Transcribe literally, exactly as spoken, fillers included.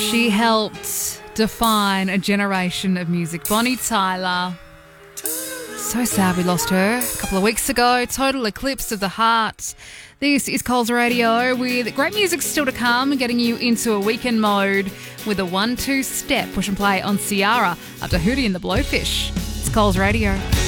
She helped define a generation of music. Bonnie Tyler. So sad we lost her a couple of weeks ago. Total eclipse of the heart. This is Coles Radio with great music still to come, getting you into a weekend mode with a one two step push and play on Ciara up to Hootie and the Blowfish. It's Coles Radio.